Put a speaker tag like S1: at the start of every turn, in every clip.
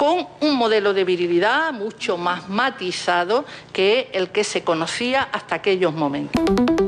S1: con un modelo de virilidad mucho más matizado que el que se conocía hasta aquellos momentos.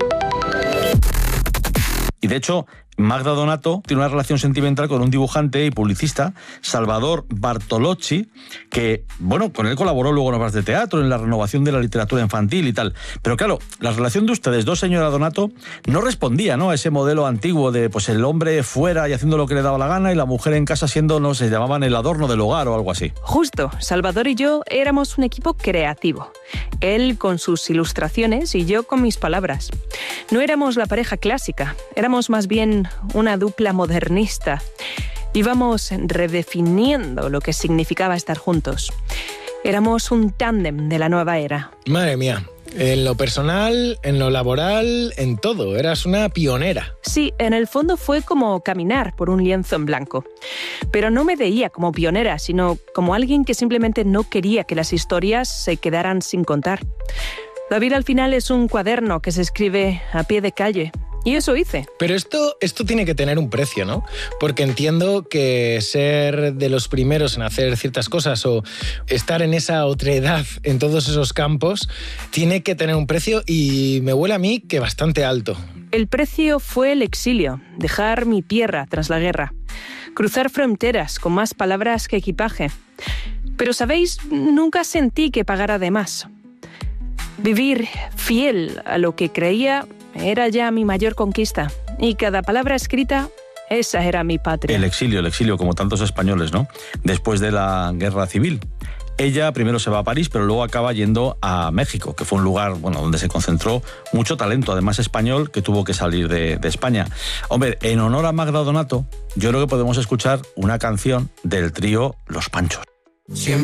S2: Y de hecho, Magda Donato tiene una relación sentimental con un dibujante y publicista, Salvador Bartolocci, que, bueno, con él colaboró luego en obras de teatro, en la renovación de la literatura infantil y tal. Pero claro, la relación de ustedes dos, señora Donato, no respondía, ¿no?, a ese modelo antiguo de, pues, el hombre fuera y haciendo lo que le daba la gana y la mujer en casa siendo, no sé, llamaban el adorno del hogar o algo así.
S3: Justo, Salvador y yo éramos un equipo creativo. Él con sus ilustraciones y yo con mis palabras. No éramos la pareja clásica, éramos más bien una dupla modernista. Íbamos redefiniendo lo que significaba estar juntos. Éramos un tándem de la nueva era.
S4: Madre mía, en lo personal, en lo laboral, en todo. Eras una pionera.
S3: Sí, en el fondo fue como caminar por un lienzo en blanco. Pero no me veía como pionera, sino como alguien que simplemente no quería que las historias se quedaran sin contar. La vida al final es un cuaderno que se escribe a pie de calle. Y eso hice.
S4: Pero esto tiene que tener un precio, ¿no? Porque entiendo que ser de los primeros en hacer ciertas cosas o estar en esa otredad en todos esos campos tiene que tener un precio y me huele a mí que bastante alto.
S3: El precio fue el exilio, dejar mi tierra tras la guerra, cruzar fronteras con más palabras que equipaje. Pero, ¿sabéis? Nunca sentí que pagara de más. Vivir fiel a lo que creía era ya mi mayor conquista. Y cada palabra escrita, esa era mi patria.
S2: El exilio, como tantos españoles, ¿no? Después de la guerra civil. Ella primero se va a París, pero luego acaba yendo a México, que fue un lugar, bueno, donde se concentró mucho talento, además español, que tuvo que salir de España. Hombre, en honor a Magda Donato, yo creo que podemos escuchar una canción del trío Los Panchos.